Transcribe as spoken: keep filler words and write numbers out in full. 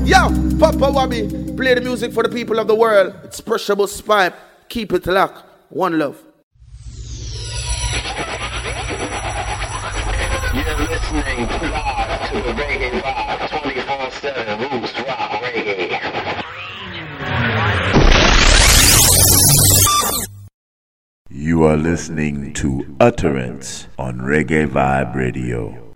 Yo, Papa Wabby, play the music for the people of the world. It's Pressure Bus Pipe. Keep it locked. One love. You're listening live to the Reggae Vibe twenty-four seven Roots Rock Reggae. You are listening to Utterance on Reggae Vibe Radio.